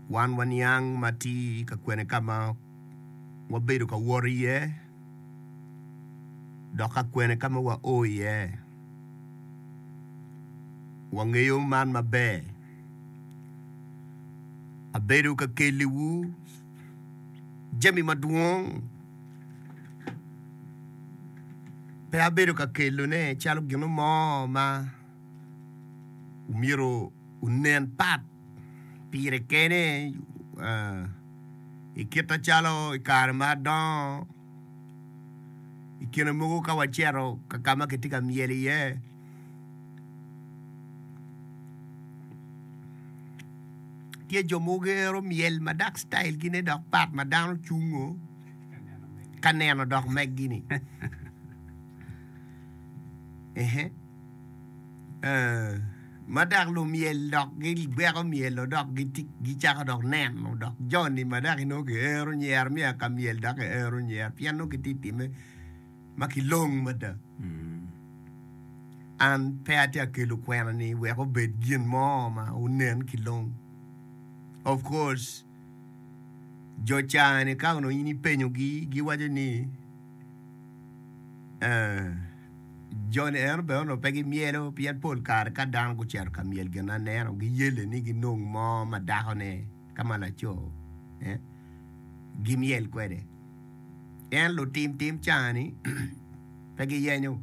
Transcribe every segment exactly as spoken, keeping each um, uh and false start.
wan wanyang mati ka kwene kama wabedo ka warrior doka kwene kama wa oye wangeyo man mabe abedo ka keliwu jemi maduong pe abedo ka kelo ne chalo gino mo ma umiro unen pat pire kene uh, ikita chalo ikar madon ikina mugu kawachero kakama ketika mieli ye tie jomugero miel madak style gine dok pat madano chungo kaneno dok meg gini ehe uh, madak lo miel dok gil bero miel dok gitik gichaka dok nen dok Johnny madak ino ke ero nyer mia ka miel dok ero nyer piano kititi me makilong mada mm. An peatia kilo kwena ni weko bed gin mo ma unen kilong of course jo chane ka no ini penyo gi gi waje ni eh John Erbe no pegi mielo pian pol kar ka dan ku cher ka miel gena nero gi yele ni gi nong mo ma dahone kama la cho eh gi miel kwede en lo tim tim chani pegi yenyo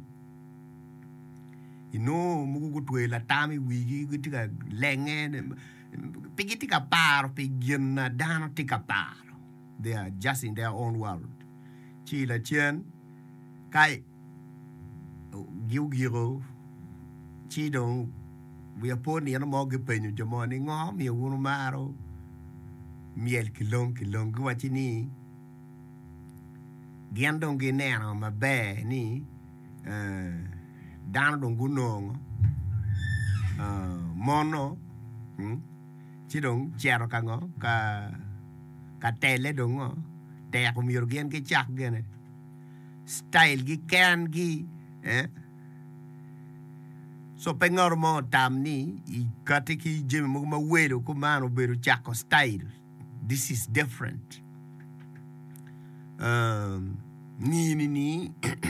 ino mugu gutwe la tami wigi gutika lenge pegi tika paro pegi na dano tika paro they are just in their own world chi la chen kai giu giro chi dong we upon ni no mo ge penyo jomo ni ngo mi unu maro miel kilong kilong gwa chi ni giandong ge neno ma be ni eh dan dong gunong eh mono hm chi dong chero ka ngo ka ka tele dong ngo te ko mi gen ke chak gene style gi can gi eh so pengor mo tam ni I katiki jemi mo ma welo ko mano beru chako style this is different um ni ni ni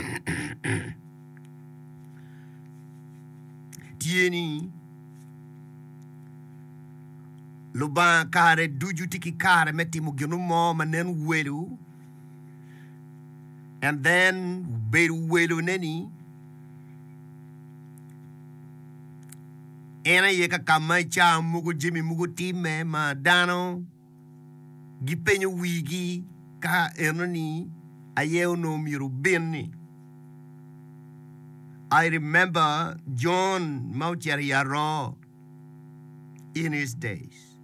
tieni lo ba kare duju tiki kare metti mo genu mo manen welo and then beru welo neni ena ye ka kama cha mugu jimi mugu time ma dano gipenyo wigi ka enoni ayeo no miru binni I remember John Mautiariaro in his days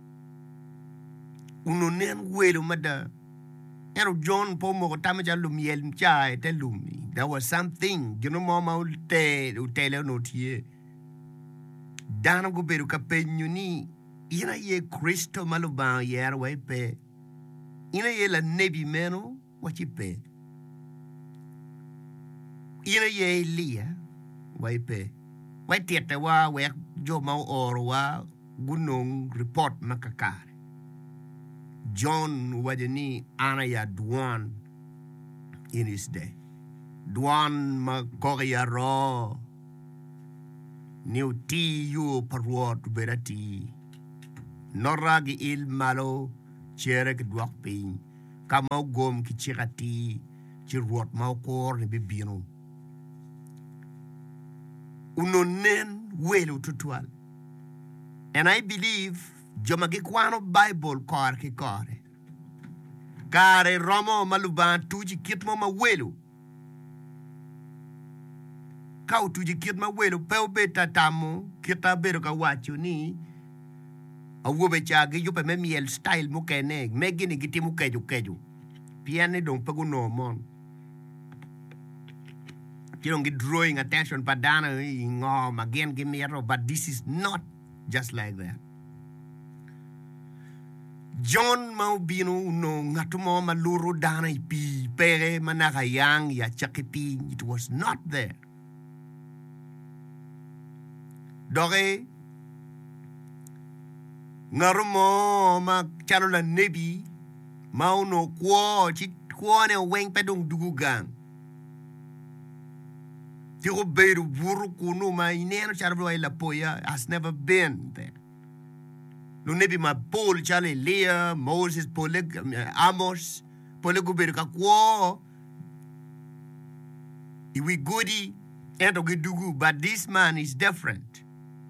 unonen welo mada ero John po mo tama cha lumiel cha te lumi there was something you know mama ulte utele no tie dano go beru ka penyu ni ina ye Kristo maluba yer wa pe ina ye la nebi meno wa chi pe ina ye Elia wa pe wa tiete wa we jo ma oro wa gunong report makakare John wajeni ana ya Duan in his day Duan ma korea ro New ti yu parwot berati noragi il malo cherek dwak pin kama gom ki chirati chirwot ma kor ni bibino unonen welu tutual and I believe jomagi kwano Bible kor ki kore kare romo maluban tuji kitmo ma welu kau tuji kit ma welu pe beta tamu kita beru ka wachu ni awobe cha gi yupe me miel style mu kene me gini giti mu keju keju piane don pagu no mon kilong gi drawing attention padana ngo again give me but this is not just like that John Maubino no ngatumo maluru dana ipi pere manaka yang ya chakipi it was not there Dore ngarumo ma chalola nebi mauno kwo chi kwo ne weng pedong dugugang ti go beru buru kuno ma ineno charlo la poya has never been there. Lo nebi ma Paul chale Leah Moses Poleg Amos Polego beru ka kwo iwi goody ento gidugu, but this man is different.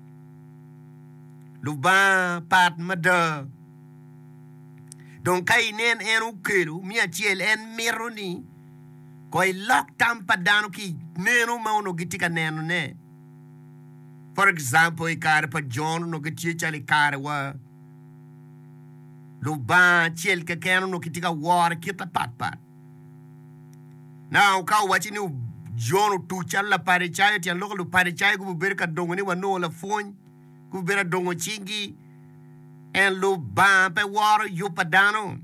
Luba pat mada don kai nen en ukelu mi achiel en mironi koi lock tampa dano ki nenu mauno gitika nenu ne. For example, ikare pa John no gitie chali kare wa luba chiel ke keno no kitika war kita pat pat. Now ka wachi ni John tu challa pare chayo tian loko lu pare chayo ku berka dongoni wa no la fon ku bera dongo chingi en lu ba pe war yu padano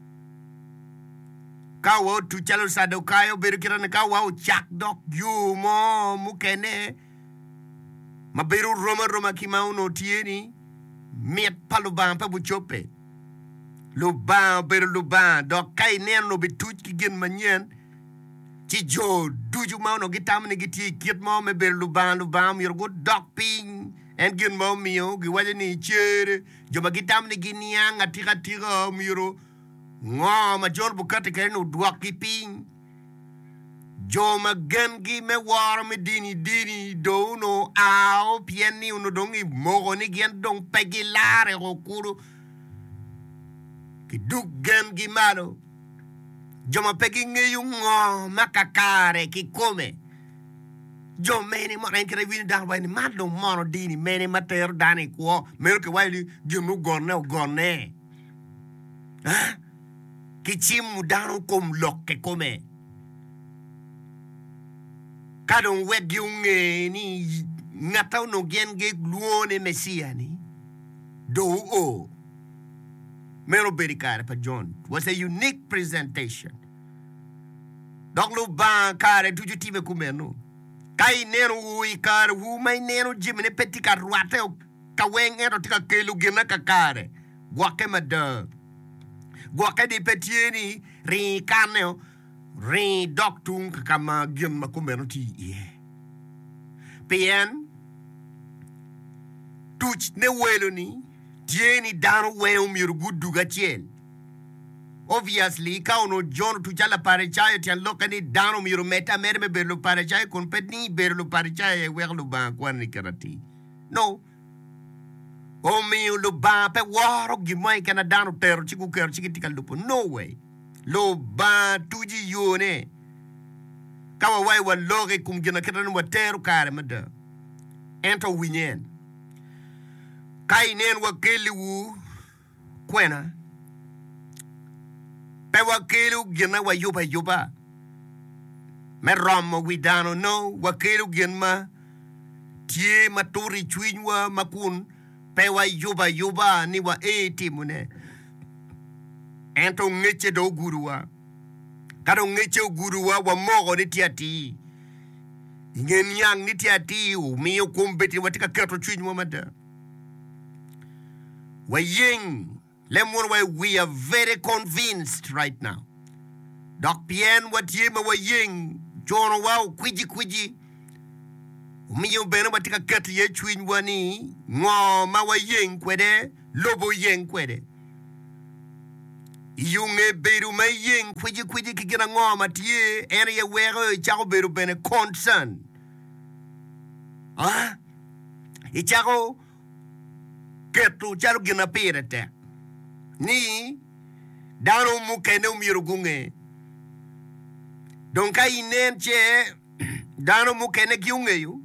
ka wo tu chalo sado kayo beru kirana ka wo chak dok yu mo mukene ma beru roma roma ki ma uno tieni met palu ba pe bu chope lu ba beru lu ba dok kai nen no betuch ki gen manyen ci jo duju ma no gitam ni giti kit mo me beru lu ba lu ba mi go dok ping en gen mo mio gi wale ni chere jo ma gitam ni giniang atika tira miro ngo ma jor bukate kere no duak ki ping jo ma gen gi me war me dini dini do no ao pieni uno dongi mo ni gen dong pegilare ro kuru ki duk gen gi malo jo ma pegi ngeyu ngo makakare ki come jo meni mo ren kere wini dan wani madlo mono dini meni mater dani ko mero ke wali genu gorne o gorne ha ki chimu dano kom lokke come kadon wegi unge ni ngata no gen ge gluone messiani do o mero berikare pa John was a unique presentation doglu ban kare tuju time kumeno kai nenu ui kare wu mai nenu jimene petika ruate o kaweng ero tika kelu gena kakare gwake mada gwake di petieni ri kaneo ri doktung kama gem makumeno ti ye pien tuch ne welo ni tieni dano weo mirugu duga chien obviously kauno John tu chala pare chayo tian lokani dano miru meta merme berlu pare chayo kon petni berlu pare chayo werlu ban kwani karati no o mi lu ban pe waro gimai kana dano tero chiku ker chikitika lupo no way lo ban tuji yone kawa wai wa loge kum gina ketanu wa tero kare mada ento winyen kai nen wa keli wu kwena pe wa kelu gina wa yuba yuba me romo widano no wa kelu gina tie maturi chwinywa makun pe wa yuba yuba ni wa eti mune ento ngeche do guruwa kado ngeche guruwa wa mogo ni tiati ingen yang ni tiati u miyo kumbeti watika keto chwinywa mada wa ying lemon way we are very convinced right now dok pien wat yema wa ying jono wow kwiji kwiji umiyo beno batika kat ye chwin wani ngo ma wa ying kwede lobo ying kwede yunge beru ma ying kwiji kwiji kigina ngo ma tie ene ye wero chako beru bene concern ah ichako ketu chalo gina pirete ni dano mukene umirugunge donka inenche dano mukene kiungeyu